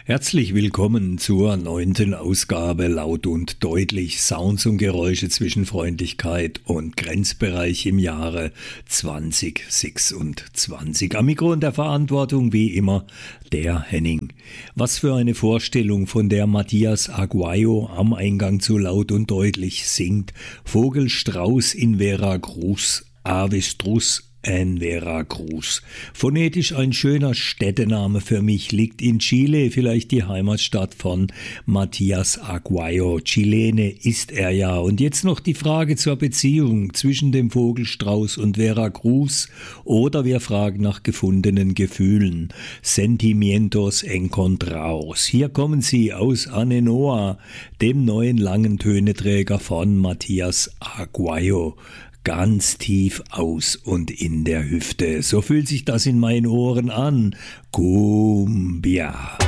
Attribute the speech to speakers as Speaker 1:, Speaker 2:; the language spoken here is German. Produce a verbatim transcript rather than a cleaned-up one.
Speaker 1: Herzlich willkommen zur neunten Ausgabe Laut und Deutlich. Sounds und Geräusche zwischen Freundlichkeit und Grenzbereich im Jahre zwanzig sechsundzwanzig. Am Mikro und der Verantwortung wie immer der Henning. Was für eine Vorstellung, von der Matthias Aguayo am Eingang zu Laut und Deutlich singt. Vogelstrauß in Veracruz, Avestruz in Veracruz. Phonetisch ein schöner Städtename für mich, liegt in Chile, vielleicht die Heimatstadt von Matthias Aguayo. Chilene ist er ja. Und jetzt noch die Frage zur Beziehung zwischen dem Vogelstrauß und Veracruz, oder wir fragen nach gefundenen Gefühlen. Sentimientos encontrados. Hier kommen sie aus Anenoa, dem neuen langen Töneträger von Matthias Aguayo. Ganz tief aus und in der Hüfte. So fühlt sich das in meinen Ohren an. Cumbia.